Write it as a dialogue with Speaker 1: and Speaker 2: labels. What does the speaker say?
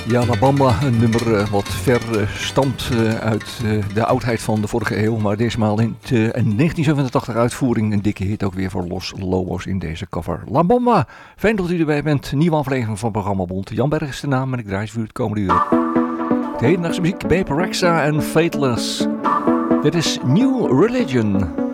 Speaker 1: Ja, La Bamba, een nummer wat ver stamt uit de oudheid van de vorige eeuw, maar ditmaal in 1987 uitvoering. Een dikke hit ook weer voor Los Lobos in deze cover. La Bamba, fijn dat u erbij bent. Nieuwe aflevering van Programma Bond. Jan Berg is de naam en ik draai voor u het komende uur. De hedendaagse muziek, Bape Rexha en Fateless. Dit is New Religion.